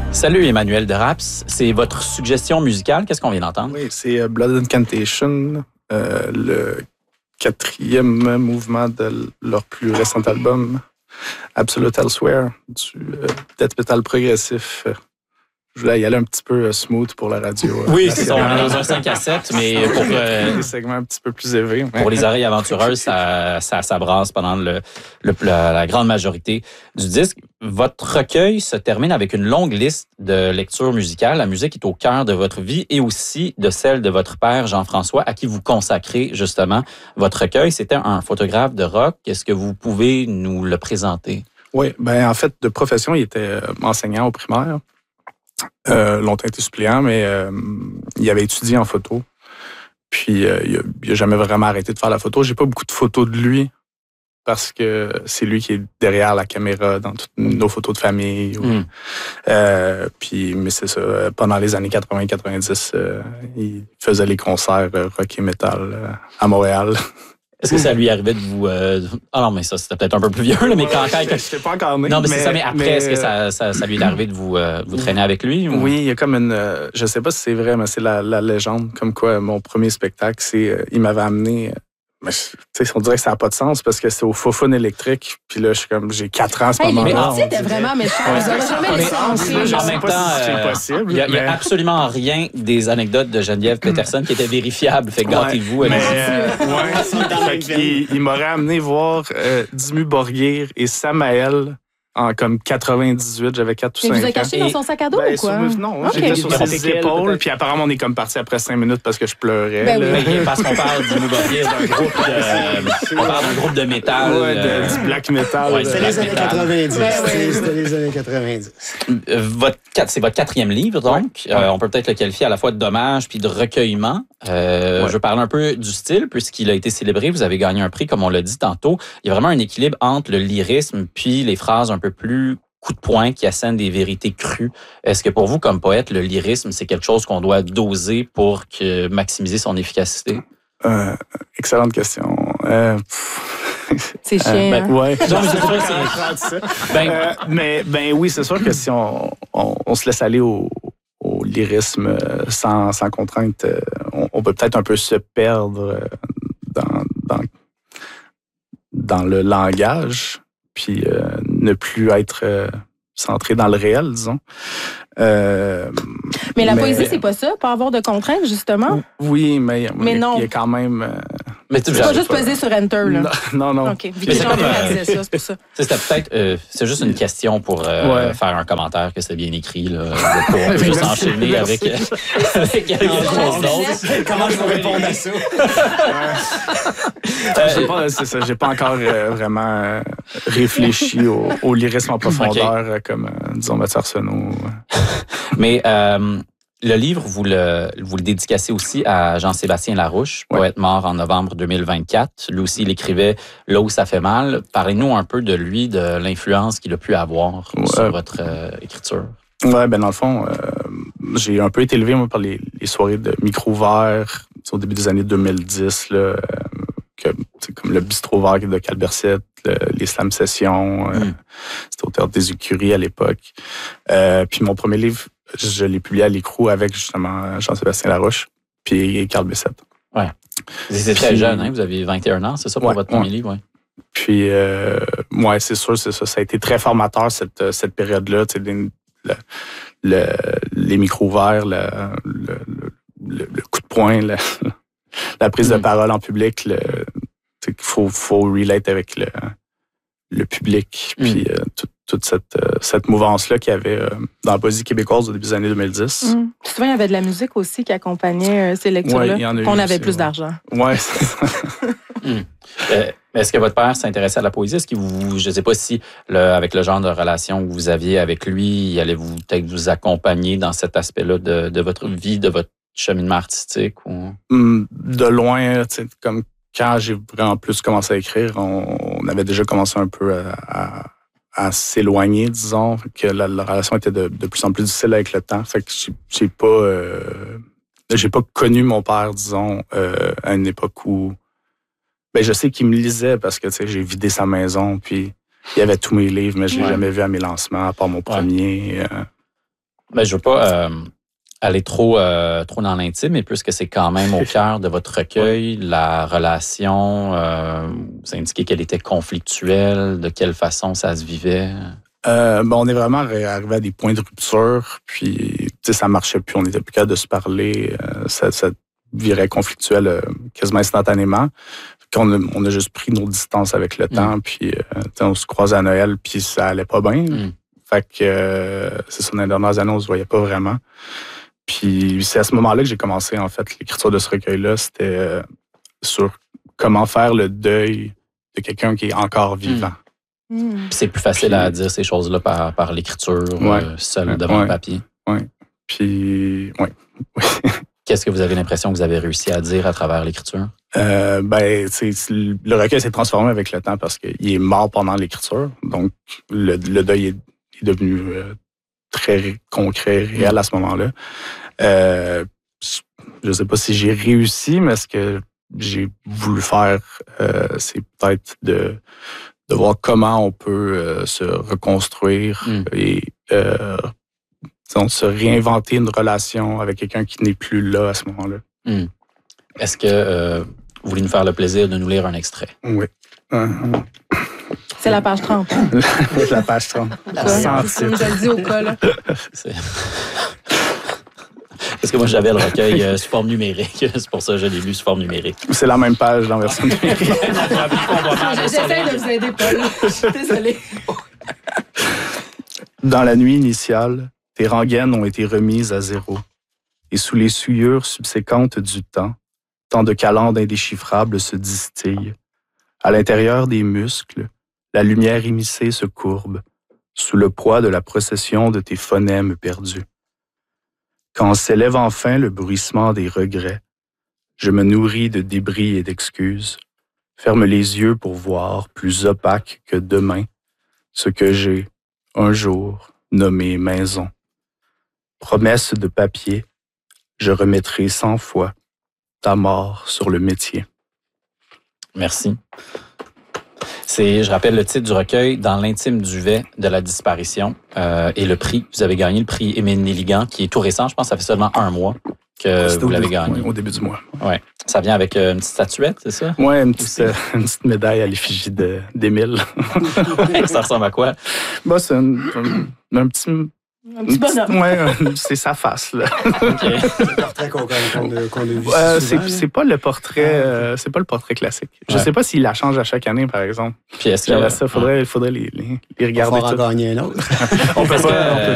Salut Emmanuel de Raps, c'est votre suggestion musicale, qu'est-ce qu'on vient d'entendre? Oui, c'est Blood Incantation, le 4e mouvement de leur plus récent album, Absolute Elsewhere, du death metal progressif. Je voulais y aller un petit peu smooth pour la radio. Oui, c'est ça, on est dans un 5 à 7, mais pour des segments un petit peu plus élevés. Pour les oreilles aventureuses, ça brasse pendant la grande majorité du disque. Votre recueil se termine avec une longue liste de lectures musicales. La musique est au cœur de votre vie et aussi de celle de votre père, Jean-François, à qui vous consacrez justement votre recueil. C'était un photographe de rock. Est-ce que vous pouvez nous le présenter? Oui, en fait, de profession, il était enseignant au primaire. Longtemps été suppléant, mais il avait étudié en photo. Puis, il n'a jamais vraiment arrêté de faire la photo. J'ai pas beaucoup de photos de lui parce que c'est lui qui est derrière la caméra dans toutes nos photos de famille. Mais c'est ça. Pendant les années 80-90, il faisait les concerts rock et metal à Montréal. Est-ce que ça lui arrivait de vous... Ah non, mais ça, c'était peut-être un peu plus vieux, là, mais quand... Je sais pas encore né. Non, mais c'est ça, mais après, est-ce que ça lui est arrivé de vous traîner avec lui? Ou? Oui, il y a comme une... je sais pas si c'est vrai, mais c'est la légende. Comme quoi, mon premier spectacle, c'est... il m'avait amené... Mais on dirait que ça n'a pas de sens parce que c'est au Fofone électrique. Puis là, j'ai 4 ans à ce moment-là. Mais t'es vraiment méchant. Vous n'avez jamais les en même temps, c'est possible. Il n'y a absolument rien des anecdotes de Geneviève Peterson qui étaient vérifiables. Fait que gâtez-vous. Il m'aurait amené voir Dimmu Borgir et Samael en comme 98, j'avais 4 ou 5 ans. Mais vous avez caché dans son sac à dos ou quoi? Non, j'étais sur ses épaules, puis apparemment, on est comme parti après 5 minutes parce que je pleurais. Oui. Parce qu'on parle du Borgir, d'un groupe de métal. Du black metal. C'était les années 90. C'était les années 90. C'est votre 4e livre, donc. On peut peut-être le qualifier à la fois de dommage puis de recueillement. Je veux parler un peu du style, puisqu'il a été célébré. Vous avez gagné un prix, comme on l'a dit tantôt. Il y a vraiment un équilibre entre le lyrisme puis les phrases un peu plus coup de poing qui assènent des vérités crues. Est-ce que pour vous, comme poète, le lyrisme, c'est quelque chose qu'on doit doser pour maximiser son efficacité? Excellente question. C'est chiant. Ouais. Oui, c'est sûr que si on se laisse aller au lyrisme sans contrainte, on peut peut-être un peu se perdre dans le langage, puis ne plus être centré dans le réel, disons. Mais la poésie, c'est pas ça? Pas avoir de contraintes, justement? Oui, mais non. Il y a quand même... Mais tu pas juste peser sur Enter, là. Non. OK. C'est pour ça. C'était peut-être... c'est juste une question pour faire un commentaire que c'est bien écrit, là. Pour juste enchaîner avec quelque chose d'autre. Comment je vais répondre à ça? C'est ça. J'ai pas encore vraiment réfléchi au lyrisme en profondeur, comme, disons, Mathieu Arsenault. Mais le livre, vous le dédicacez aussi à Jean-Sébastien Larouche, poète mort en novembre 2024. Lui aussi, il écrivait « Là où ça fait mal ». Parlez-nous un peu de lui, de l'influence qu'il a pu avoir sur votre écriture. Oui, dans le fond, j'ai un peu été élevé moi, par les soirées de micro vert au début des années 2010, là, comme le bistrot vert de Calbercet, les slam sessions. C'était au Théâtre des Écuries à l'époque. Puis mon premier livre, je l'ai publié à l'écrou avec justement Jean-Sébastien Larouche puis Carl Bessette. Ouais. Vous étiez très jeune, hein? Vous aviez 21 ans, c'est ça, pour votre premier livre? Ouais. Puis, c'est sûr, c'est ça. Ça a été très formateur, cette période-là. Les micros verts, le coup de poing, la prise de parole en public, qu'il faut relate avec le public, puis toute cette mouvance-là qu'il y avait dans la poésie québécoise au début des années 2010. Souvent, il y avait de la musique aussi qui accompagnait ces lectures-là, qu'on avait plus d'argent. Oui, Est-ce que votre père s'intéressait à la poésie? Est-ce que je ne sais pas si, avec le genre de relation que vous aviez avec lui, il allait peut-être vous accompagner dans cet aspect-là de votre vie, de votre cheminement artistique? Ou... De loin, comme quand j'ai vraiment plus commencé à écrire, on avait déjà commencé un peu à s'éloigner, disons, que la relation était de plus en plus difficile avec le temps. Fait que j'ai pas connu mon père, disons, à une époque où... je sais qu'il me lisait parce que, j'ai vidé sa maison, puis il y avait tous mes livres, mais je l'ai jamais vu à mes lancements, à part mon premier. Ben, je veux pas aller trop dans l'intime, mais puisque c'est quand même au cœur de votre recueil, la relation, vous indiquez qu'elle était conflictuelle, de quelle façon ça se vivait? On est vraiment arrivé à des points de rupture, puis ça marchait plus, on n'était plus capable de se parler, ça virait conflictuel quasiment instantanément. On a juste pris nos distances avec le temps, puis on se croisait à Noël, puis ça allait pas bien. Fait que c'est ça, dans les dernières années, on se voyait pas vraiment. Puis c'est à ce moment-là que j'ai commencé, en fait, l'écriture de ce recueil-là, c'était sur comment faire le deuil de quelqu'un qui est encore vivant. C'est plus facile à dire ces choses-là par l'écriture, seul devant le papier. Oui. Puis, oui. Qu'est-ce que vous avez l'impression que vous avez réussi à dire à travers l'écriture? Le recueil s'est transformé avec le temps parce qu'il est mort pendant l'écriture. Donc, le deuil est devenu très concret, réel à ce moment-là. Je ne sais pas si j'ai réussi, mais ce que j'ai voulu faire, c'est peut-être de voir comment on peut se reconstruire et se réinventer une relation avec quelqu'un qui n'est plus là à ce moment-là. Est-ce que vous voulez nous faire le plaisir de nous lire un extrait? Oui. C'est la page 30. La page 30. Je le dis au cas, là. Parce que moi, j'avais le recueil sous forme numérique. C'est pour ça que je l'ai lu sous forme numérique. C'est la même page dans la version numérique. J'essaie de vous aider, Paul. Je suis désolée. Dans la nuit initiale, tes rengaines ont été remises à zéro. Et sous les souillures subséquentes du temps, tant de calendes indéchiffrables se distillent. À l'intérieur des muscles, la lumière immiscée se courbe, sous le poids de la procession de tes phonèmes perdus. Quand s'élève enfin le bruissement des regrets, je me nourris de débris et d'excuses, ferme les yeux pour voir, plus opaque que demain, ce que j'ai, un jour, nommé maison. Promesse de papier, je remettrai 100 fois ta mort sur le métier. Merci. Je rappelle le titre du recueil, Dans l'intime duvet de la disparition. Et le prix, vous avez gagné le prix Émile Nelligan, qui est tout récent, je pense que ça fait seulement 1 mois que vous l'avez gagné. Oui, au début du mois. Ouais. Ça vient avec une petite statuette, c'est ça? Oui, une petite médaille à l'effigie d'Émile. Ça ressemble à quoi? C'est un petit... Un petit bonhomme. Oui, c'est sa face, là. Okay. C'est le portrait qu'on a vu c'est pas le portrait, c'est pas le portrait classique. Je sais pas s'il la change à chaque année, par exemple. Puis est-ce que ça, faudrait les regarder. On va en gagner un autre. On peut pas